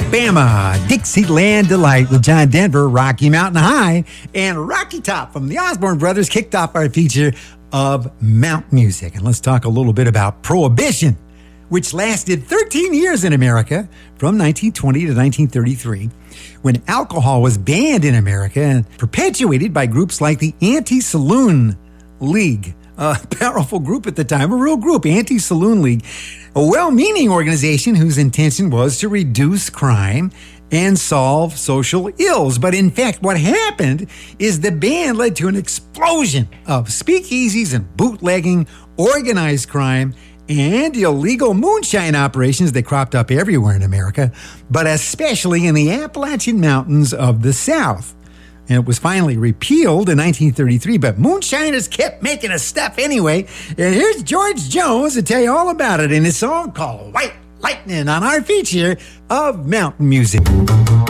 Alabama, Dixieland Delight with John Denver, Rocky Mountain High, and Rocky Top from the Osborne Brothers kicked off our feature of Mount Music. And let's talk a little bit about Prohibition, which lasted 13 years in America from 1920 to 1933, when alcohol was banned in America and perpetuated by groups like the Anti-Saloon League, a powerful group at the time, a real group, Anti-Saloon League, a well-meaning organization whose intention was to reduce crime and solve social ills. But in fact, what happened is the ban led to an explosion of speakeasies and bootlegging, organized crime, and illegal moonshine operations that cropped up everywhere in America, but especially in the Appalachian Mountains of the South. And it was finally repealed in 1933, but moonshiners kept making us stuff anyway. And here's George Jones to tell you all about it in his song called White Lightning on our feature of Mountain Music.